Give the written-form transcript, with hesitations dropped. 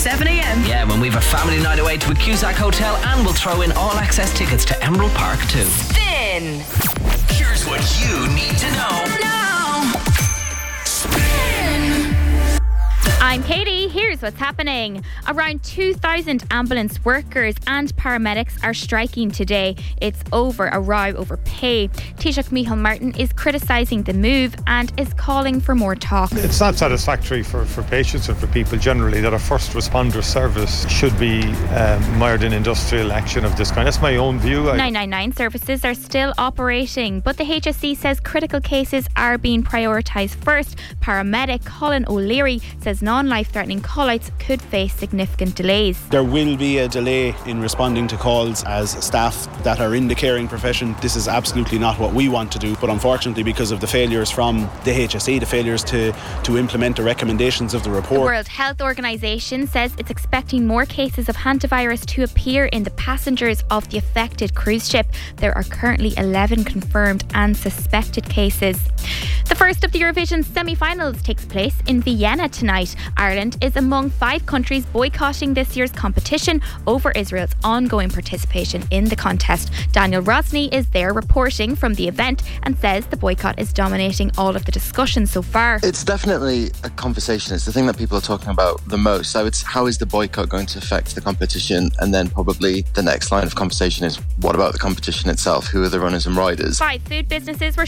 7am. Yeah, when we have a family night away to a Cusack Hotel, and we'll throw in all-access tickets to Emerald Park too. Spin. Here's what you need to know. I'm Katie. Here's what's happening. Around 2,000 ambulance workers and paramedics are striking today. It's over a row over pay. Taoiseach Micheál Martin is criticising the move and is calling for more talks. It's not satisfactory for patients and for people generally that a first responder service should be mired in industrial action of this kind. That's my own view. 999 services are still operating, but the HSE says critical cases are being prioritised first. Paramedic Colin O'Leary says non-life-threatening call-outs could face significant delays. There will be a delay in responding to calls as staff that are in the caring profession. This is absolutely not what we want to do, but unfortunately because of the failures from the HSE, the failures to implement the recommendations of the report. The World Health Organization says it's expecting more cases of hantavirus to appear in the passengers of the affected cruise ship. There are currently 11 confirmed and suspected cases. The first of the Eurovision semi-finals takes place in Vienna tonight. Ireland is among 5 countries boycotting this year's competition over Israel's ongoing participation in the contest. Daniel Rosny is there reporting from the event and says the boycott is dominating all of the discussion so far. It's definitely a conversation. It's the thing that people are talking about the most. So it's how is the boycott going to affect the competition? And then probably the next line of conversation is what about the competition itself? Who are the runners and riders? 5 food businesses were